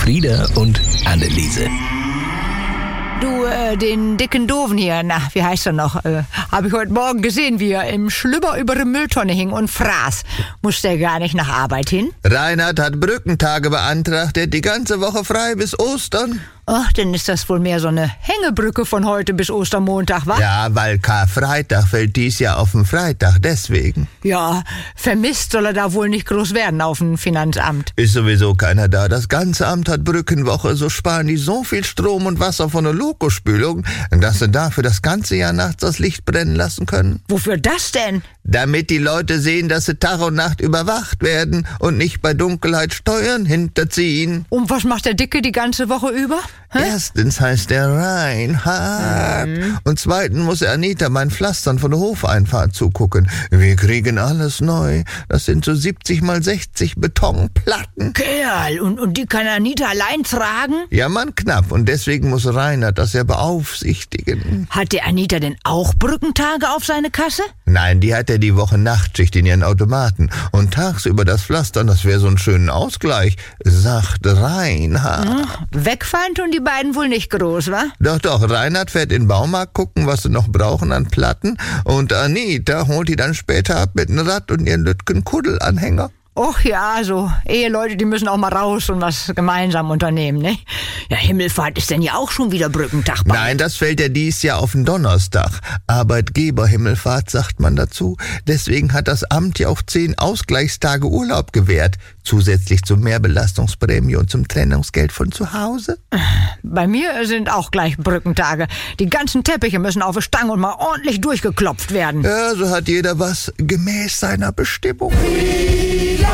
Frieda und Anneliese. Du, den dicken Doofen hier, wie heißt er noch? Habe ich heute Morgen gesehen, wie er im Schlüpper über der Mülltonne hing und fraß. Musste er gar nicht nach Arbeit hin? Reinhard hat Brückentage beantragt, der hat die ganze Woche frei bis Ostern. Ach, dann ist das wohl mehr so eine Hängebrücke von heute bis Ostermontag, wa? Ja, weil Karfreitag fällt dies Jahr auf den Freitag, deswegen. Ja, vermisst soll er da wohl nicht groß werden auf dem Finanzamt. Ist sowieso keiner da. Das ganze Amt hat Brückenwoche, so sparen die so viel Strom und Wasser von der Lokospülung, dass sie dafür das ganze Jahr nachts das Licht brennen lassen können. Wofür das denn? Damit die Leute sehen, dass sie Tag und Nacht überwacht werden und nicht bei Dunkelheit Steuern hinterziehen. Und was macht der Dicke die ganze Woche über? Erstens heißt er Reinhard. Und zweitens muss er Anita beim Pflastern von der Hofeinfahrt zugucken. Wir kriegen alles neu. Das sind so 70 mal 60 Betonplatten. Kerl, und die kann Anita allein tragen? Ja, Mann, knapp. Und deswegen muss Reinhard das ja beaufsichtigen. Hat der Anita denn auch Brückentage auf seine Kasse? Nein, die hat ja die Woche Nachtschicht in ihren Automaten. Und tagsüber das Pflastern, das wäre so ein schöner Ausgleich, sagt Reinhard. Wegfahren tun die beiden wohl nicht groß, wa? Doch, Reinhard fährt in den Baumarkt gucken, was sie noch brauchen an Platten. Und Anita holt die dann später ab mit einem Rad und ihren Lütgen-Kuddel-Anhänger. Och ja, so Eheleute, die müssen auch mal raus und was gemeinsam unternehmen, ne? Ja, Himmelfahrt ist denn ja auch schon wieder Brückentag. Nein, das fällt ja dies Jahr auf den Donnerstag. Arbeitgeberhimmelfahrt sagt man dazu. Deswegen hat das Amt ja auch 10 Ausgleichstage Urlaub gewährt. Zusätzlich zur Mehrbelastungsprämie und zum Trennungsgeld von zu Hause. Bei mir sind auch gleich Brückentage. Die ganzen Teppiche müssen auf die Stange und mal ordentlich durchgeklopft werden. Ja, so hat jeder was gemäß seiner Bestimmung.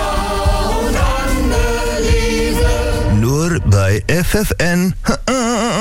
Nur bei FFN.